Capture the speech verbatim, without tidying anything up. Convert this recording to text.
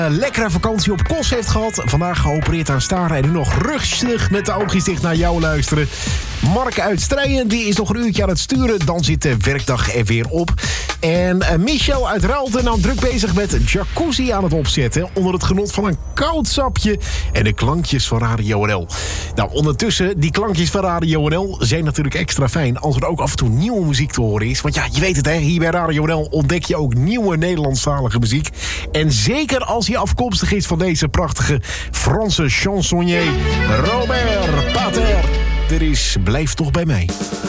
Een lekkere vakantie op Kos heeft gehad. Vandaag geopereerd aan staren en nu nog rustig met de oogjes dicht naar jou luisteren. Mark uit Strijen, die is nog een uurtje aan het sturen. Dan zit de werkdag er weer op. En uh, Michel uit Raalte, nou druk bezig met jacuzzi aan het opzetten. Onder het genot van een koud sapje en de klankjes van Radio N L. Nou, ondertussen, die klankjes van Radio N L zijn natuurlijk extra fijn als er ook af en toe nieuwe muziek te horen is. Want ja, je weet het hè, hier bij Radio N L ontdek je ook nieuwe Nederlandstalige muziek. En zeker als die afkomstig is van deze prachtige Franse chansonnier Robert Pater. Er is Blijf toch bij mij.